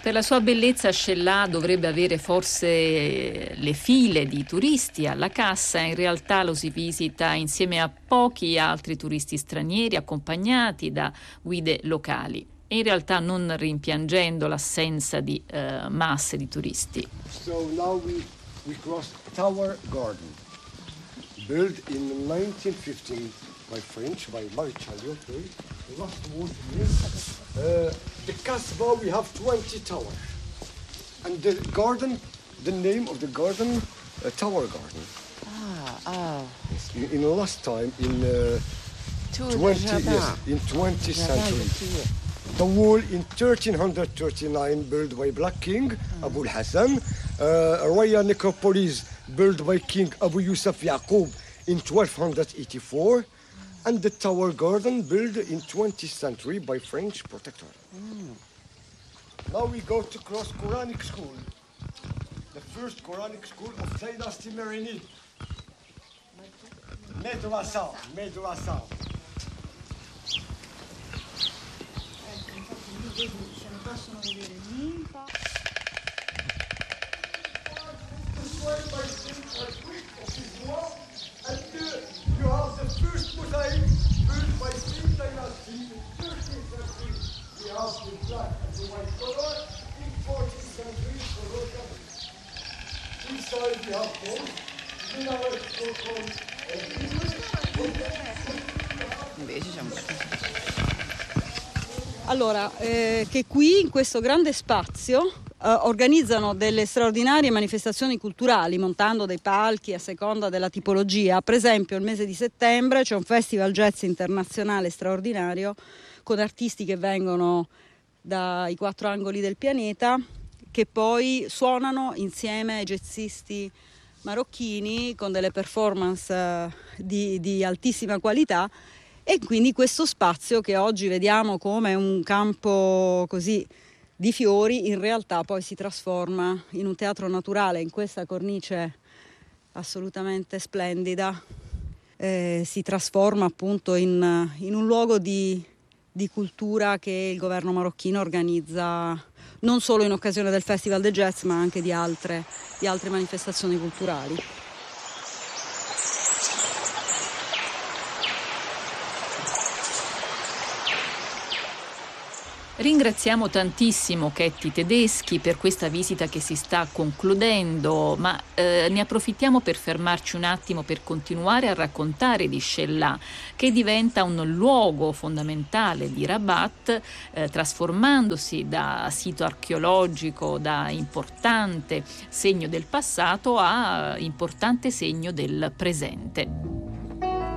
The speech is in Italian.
Per la sua bellezza Shellà dovrebbe avere forse le file di turisti alla cassa, in realtà lo si visita insieme a pochi altri turisti stranieri accompagnati da guide locali, e in realtà non rimpiangendo l'assenza di masse di turisti. So now we cross Tower Garden, built in 1915 by French, by Marichaglio. The last one here. The Casbah, we have 20 towers. And the garden, the name of the garden, Tower Garden. In the last time, in 20th century. The wall in 1339 built by Black King, Abu al-Hassan. Royal necropolis built by King Abu Yusuf Yaqub in 1284. And the Tower Garden built in 20th century by French protector. Now we go to cross Quranic school. The first Quranic school of Dynasty Marinid. Medrasa. Vedi, se ne possono vedere ninfa. You have the first mosaic built by Qing Dynasty in 13th century. We have the black and the white color in 14th century for Rocha. Inside we have both. Invece c'è un Allora, che qui in questo grande spazio organizzano delle straordinarie manifestazioni culturali montando dei palchi a seconda della tipologia. Per esempio il mese di settembre c'è un festival jazz internazionale straordinario con artisti che vengono dai 4 angoli del pianeta, che poi suonano insieme ai jazzisti marocchini con delle performance di altissima qualità. E quindi questo spazio che oggi vediamo come un campo così di fiori, in realtà poi si trasforma in un teatro naturale, in questa cornice assolutamente splendida, si trasforma appunto in un luogo di cultura che il governo marocchino organizza non solo in occasione del Festival del Jazz, ma anche di altre manifestazioni culturali. Ringraziamo tantissimo Ketty Tedeschi per questa visita che si sta concludendo, ma ne approfittiamo per fermarci un attimo per continuare a raccontare di Shellà, che diventa un luogo fondamentale di Rabat, trasformandosi da sito archeologico, da importante segno del passato a importante segno del presente.